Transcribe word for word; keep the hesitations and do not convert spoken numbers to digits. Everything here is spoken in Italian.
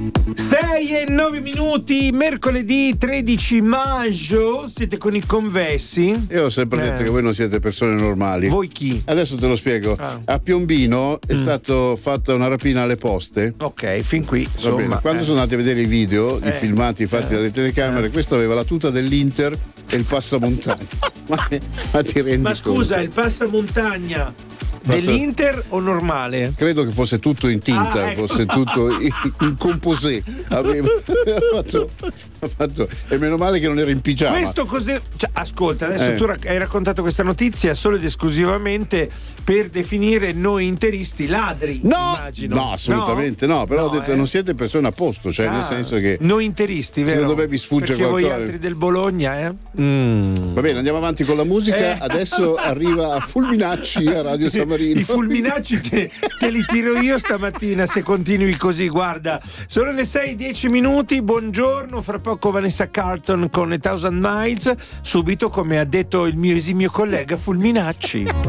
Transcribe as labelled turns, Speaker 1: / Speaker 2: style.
Speaker 1: sei e nove minuti, mercoledì tredici maggio, siete con i Convessi.
Speaker 2: Io ho sempre detto
Speaker 1: eh.
Speaker 2: che voi non siete persone normali.
Speaker 1: Voi chi?
Speaker 2: Adesso te lo spiego.
Speaker 1: Ah.
Speaker 2: A Piombino è
Speaker 1: Mm.
Speaker 2: stato fatta una rapina alle poste.
Speaker 1: Ok, fin qui.
Speaker 2: Va
Speaker 1: Insomma,
Speaker 2: bene. Quando
Speaker 1: eh.
Speaker 2: sono andati a vedere i video,
Speaker 1: Eh.
Speaker 2: i filmati fatti
Speaker 1: Eh.
Speaker 2: dalle telecamere,
Speaker 1: Eh.
Speaker 2: questo aveva la tuta dell'Inter e il passamontagna. ma, ma ti rendi
Speaker 1: Ma scusa,
Speaker 2: conto?
Speaker 1: il passamontagna
Speaker 2: Passa-
Speaker 1: dell'Inter o normale?
Speaker 2: Credo che fosse tutto in tinta,
Speaker 1: Ah, ecco.
Speaker 2: fosse tutto in, in composé. Aveva ha fatto, ha fatto- e meno male che non era in pigiama.
Speaker 1: Questo cos'è? Cioè, ascolta, adesso
Speaker 2: Eh.
Speaker 1: tu rac- hai raccontato questa notizia solo ed esclusivamente per definire noi interisti ladri.
Speaker 2: No,
Speaker 1: immagino.
Speaker 2: no, assolutamente no, però
Speaker 1: No,
Speaker 2: ho detto
Speaker 1: eh.
Speaker 2: non siete persone a posto, cioè
Speaker 1: Ah,
Speaker 2: nel senso che
Speaker 1: noi interisti, vero?
Speaker 2: secondo me vi sfugge
Speaker 1: Perché voi
Speaker 2: qualcosa.
Speaker 1: altri del Bologna, eh? Mm.
Speaker 2: Va bene, andiamo avanti con la musica.
Speaker 1: Eh.
Speaker 2: Adesso arriva Fulminacci a Radio San Marino.
Speaker 1: I fulminacci te, te li tiro io stamattina se continui così, guarda. Sono le sei e dieci minuti, buongiorno, fra poco Vanessa Carlton con A Thousand Miles, subito come ha detto il mio esimio collega Fulminacci.